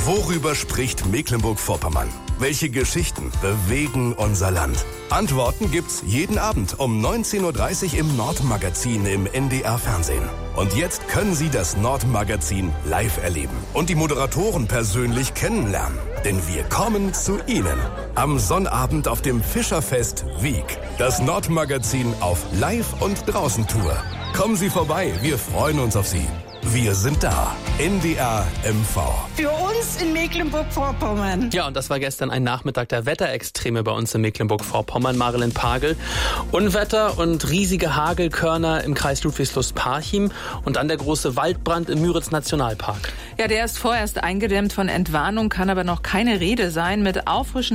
Worüber spricht Mecklenburg-Vorpommern? Welche Geschichten bewegen unser Land? Antworten gibt's jeden Abend um 19:30 Uhr im Nordmagazin im NDR-Fernsehen. Und jetzt können Sie das Nordmagazin live erleben und die Moderatoren persönlich kennenlernen. Denn wir kommen zu Ihnen. Am Sonnabend auf dem Fischerfest Wiek. Das Nordmagazin auf Live- und Draußen-Tour. Kommen Sie vorbei, wir freuen uns auf Sie. Wir sind da. NDR MV. Für uns in Mecklenburg-Vorpommern. Ja, und das war gestern ein Nachmittag der Wetterextreme bei uns in Mecklenburg-Vorpommern. Marilyn Pagel. Unwetter und riesige Hagelkörner im Kreis Ludwigslust-Parchim und dann der große Waldbrand im Müritz-Nationalpark. Ja, der ist vorerst eingedämmt. Von Entwarnung kann aber noch keine Rede sein. Mit Auffrischen